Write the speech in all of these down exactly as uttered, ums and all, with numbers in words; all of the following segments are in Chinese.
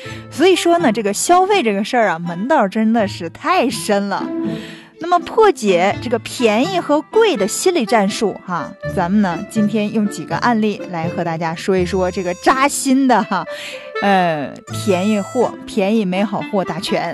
所以说呢，这个消费这个事儿啊，门道真的是太深了。那么破解这个便宜和贵的心理战术哈，咱们呢今天用几个案例来和大家说一说这个扎心的哈，呃，便宜货、便宜没好货大全。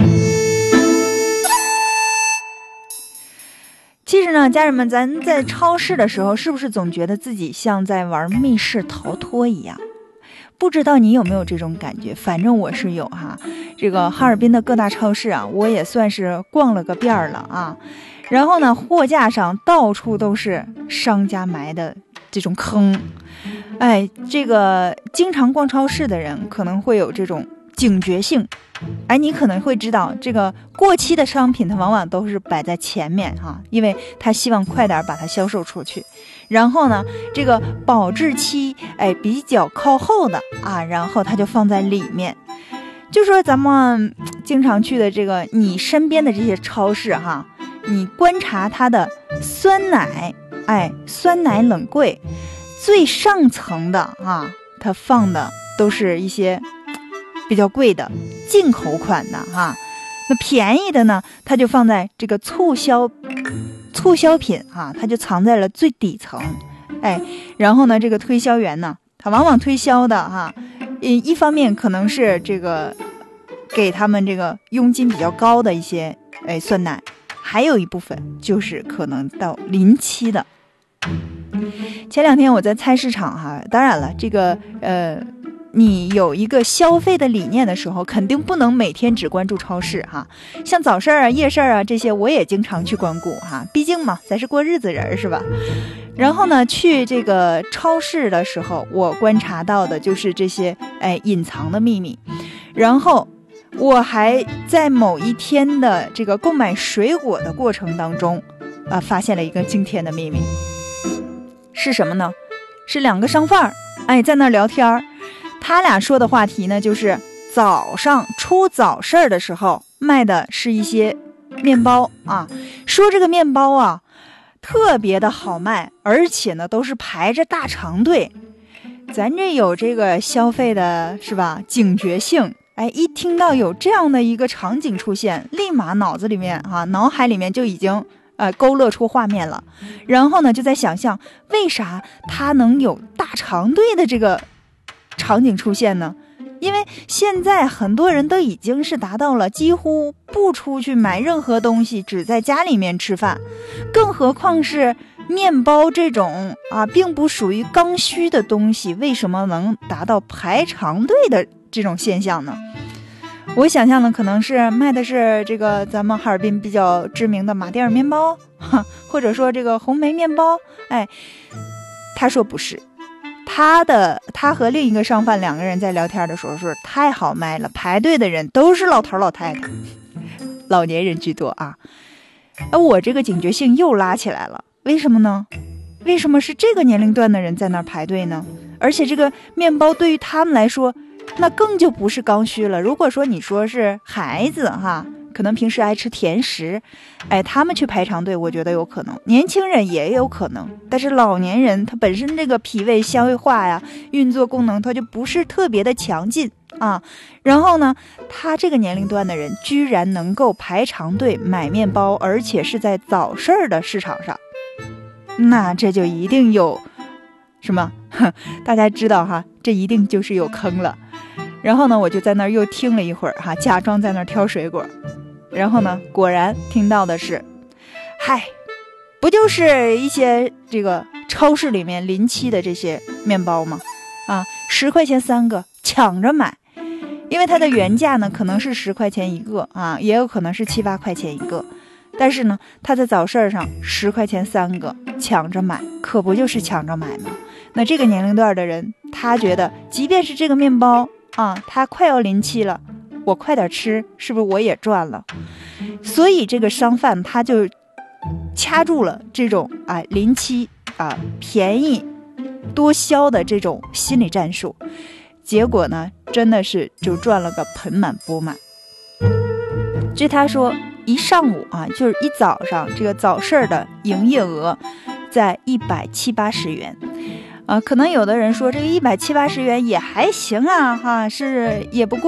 其实呢，家人们，咱在超市的时候，是不是总觉得自己像在玩密室逃脱一样？不知道你有没有这种感觉？反正我是有哈。这个哈尔滨的各大超市啊，我也算是逛了个遍了啊。然后呢，货架上到处都是商家埋的这种坑。哎，这个经常逛超市的人可能会有这种警觉性。哎，你可能会知道，这个过期的商品它往往都是摆在前面哈，因为他希望快点把它销售出去。然后呢，这个保质期哎比较靠后的啊，然后它就放在里面。就说咱们经常去的这个你身边的这些超市哈，你观察它的酸奶，哎，酸奶冷柜最上层的啊，它放的都是一些比较贵的进口款的哈，那便宜的呢，它就放在这个促销促销品哈，它就藏在了最底层。哎，然后呢，这个推销员呢，他往往推销的哈，一方面可能是这个给他们这个佣金比较高的一些哎酸奶，还有一部分就是可能到临期的。前两天我在菜市场哈，当然了，这个呃。你有一个消费的理念的时候，肯定不能每天只关注超市哈。像早市啊、夜市啊这些，我也经常去光顾哈。毕竟嘛，咱是过日子人是吧？然后呢，去这个超市的时候，我观察到的就是这些哎隐藏的秘密。然后我还在某一天的这个购买水果的过程当中，啊，发现了一个惊天的秘密。是什么呢？是两个商贩儿哎在那儿聊天儿。他俩说的话题呢，就是早上出早市的时候卖的是一些面包啊，说这个面包啊特别的好卖，而且呢都是排着大长队。咱这有这个消费的是吧警觉性，哎，一听到有这样的一个场景出现，立马脑子里面啊脑海里面就已经呃勾勒出画面了，然后呢就在想象为啥他能有大长队的这个场景出现呢？因为现在很多人都已经是达到了几乎不出去买任何东西，只在家里面吃饭，更何况是面包这种啊并不属于刚需的东西，为什么能达到排长队的这种现象呢？我想象的可能是卖的是这个咱们哈尔滨比较知名的马迭尔面包，或者说这个红梅面包。哎，他说不是，他的他和另一个商贩两个人在聊天的时候说太好卖了，排队的人都是老头老太太，老年人居多啊。而我这个警觉性又拉起来了，为什么呢？为什么是这个年龄段的人在那儿排队呢？而且这个面包对于他们来说那更就不是刚需了。如果说你说是孩子哈，可能平时爱吃甜食，哎，他们去排长队我觉得有可能，年轻人也有可能，但是老年人他本身这个脾胃消化呀运作功能他就不是特别的强劲啊。然后呢，他这个年龄段的人居然能够排长队买面包，而且是在早市的市场上，那这就一定有什么大家知道哈，这一定就是有坑了。然后呢，我就在那儿又听了一会儿哈，假装在那儿挑水果。然后呢，果然听到的是，嗨，不就是一些这个超市里面临期的这些面包吗？啊，十块钱三个，抢着买。因为它的原价呢可能是十块钱一个啊，也有可能是七八块钱一个。但是呢，它在早市上十块钱三个，抢着买，可不就是抢着买吗？那这个年龄段的人，他觉得即便是这个面包啊，它快要临期了，我快点吃，是不是我也赚了？所以这个商贩他就掐住了这种啊临期啊便宜多销的这种心理战术，结果呢，真的是就赚了个盆满钵满。据他说，一上午啊，就是一早上，这个早市的营业额在一百七八十元。啊，可能有的人说这个一百七八十元也还行啊，哈，是也不过